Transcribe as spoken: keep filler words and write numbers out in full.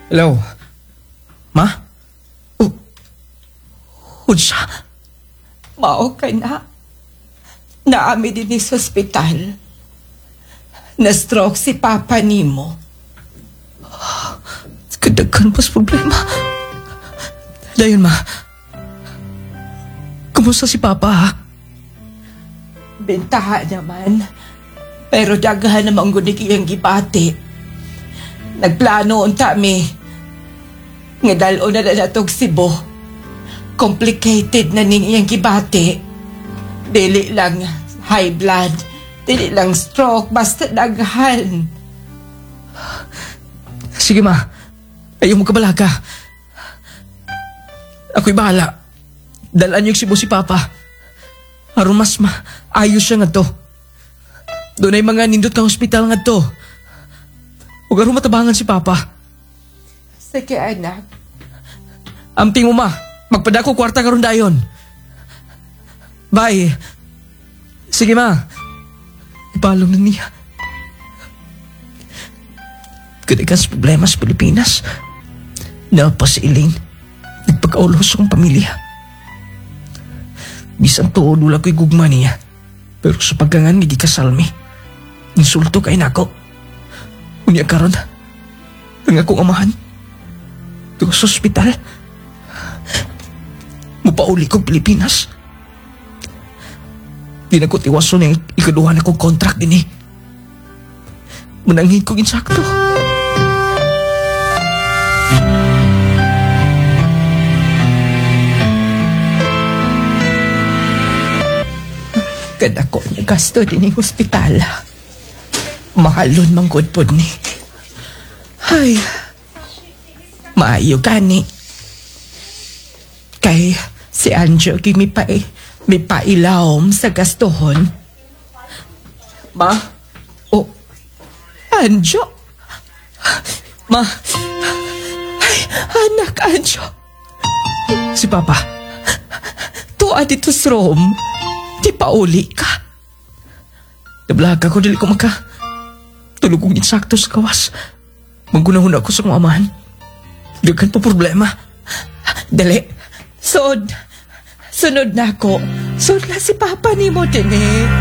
Hello? Ma? Oh, unsa? Mao ka na. Naami din sa ospital. Na-stroke si Papa nimo. Kadaghan pas problema. Dayon, ma. Kumusta si Papa, ha? Bentaha naman. Pero daghan namang gunig iyang gibati. Nagplano unta mi. Nga dalo na na natog Cebu. Complicated na ning iyang gibati. Dili lang high blood. Dili lang stroke. Basta daghan. Sige, ma. Ayaw mo kabalaga. Ako'y bahala. Dalaan niyo Cebu si Papa. Aron mas ma, ayos siya nga to. Doon ay mga nindot kang hospital nga to. Huwag aron matabangan si Papa. Sige, anak. Amping mo, ma. Magpadako kwarta karon dayon. Bye. Sige, ma. Ipalong na niya. Kadikas problema sa Pilipinas. Napa si Elaine. Nagpagkaulos akong pamilya. Bisan to, dula ko'y gugma niya. Pero sa paggangan, hindi kasalmi. Insulto kay nako. Unya karon, ang akong amahan. Tugas sa ospital. Mupauli ko Pilipinas. Di na ko tiwaso na yung ikaduha na kong contract din eh. Mananghin ko insakto. Kada ko niya gasto din yung hospital. Mahalon mang good po ni. Ay, maayo gani. Kay si Anjo kimi pa eh, may pailawom sa gastohon. Ma? Oh, Anjo? Ma? Ay, anak Anjo. Si Papa. Tuwa dito sa room. Di pauli ka. Nablaga ko, dili ko maka. Tulog kong insakto sa kawas. Maggunahon ako sa mga amahan. Dagan pa problema. Dali. Sod. Sunod na ako. Sod na si Papa ni mo din eh.